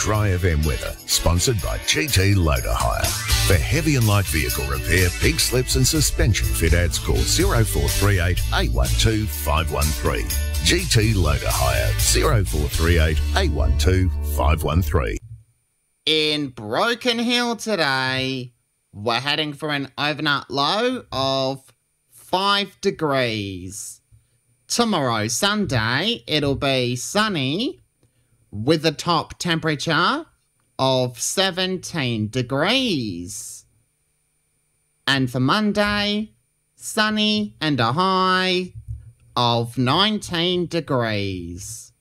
Dry FM weather, sponsored by GT Loader Hire. For heavy and light vehicle repair, pig slips and suspension fit-outs, call 0438 812 513. GT Loader Hire, 0438 812 513. In Broken Hill today, we're heading for an overnight low of 5 degrees. Tomorrow, Sunday, it'll be sunny with a top temperature of 17 degrees. And for Monday, sunny and a high of 19 degrees.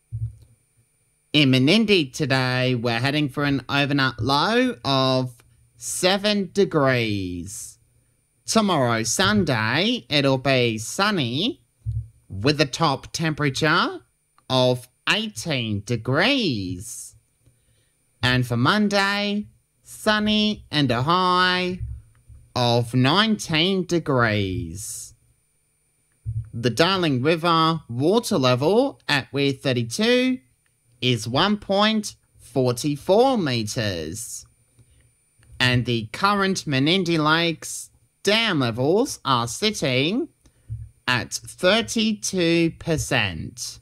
In Menindee today, we're heading for an overnight low of 7 degrees. Tomorrow, Sunday, it'll be sunny with a top temperature of 18 degrees. And for Monday, sunny and a high of 19 degrees. The Darling River water level at Weir 32 is 1.44 metres. And the current Menindee Lakes dam levels are sitting at 32%.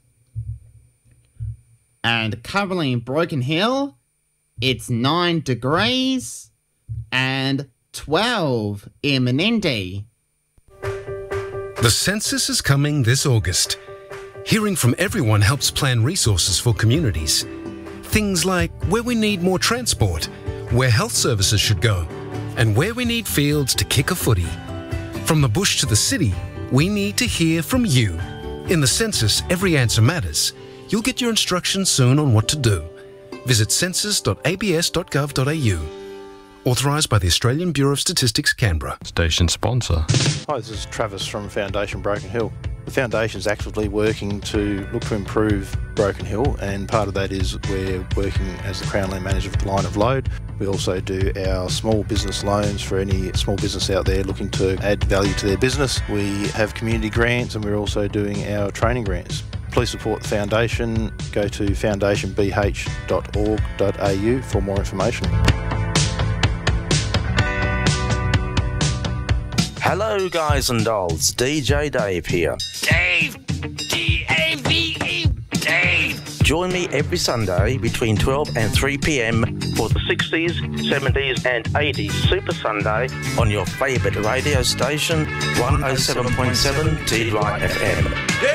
And currently in Broken Hill, it's 9 degrees and 12 in Menindee. The census is coming this August. Hearing from everyone helps plan resources for communities. Things like where we need more transport, where health services should go, and where we need fields to kick a footy. From the bush to the city, we need to hear from you. In the census, every answer matters. You'll get your instructions soon on what to do. Visit census.abs.gov.au. Authorised by the Australian Bureau of Statistics, Canberra. Station sponsor. Hi, this is Travis from Foundation Broken Hill. The Foundation is actively working to look to improve Broken Hill, and part of that is we're working as the Crown Land Manager for the Line of Load. We also do our small business loans for any small business out there looking to add value to their business. We have community grants, and we're also doing our training grants. Please support the Foundation. Go to foundationbh.org.au for more information. Hello guys and dolls, DJ Dave here. Dave! D-A-V-E! Dave! Join me every Sunday between 12 and 3 p.m. for the 60s, 70s and 80s Super Sunday on your favourite radio station, 107.7 T-Dry FM.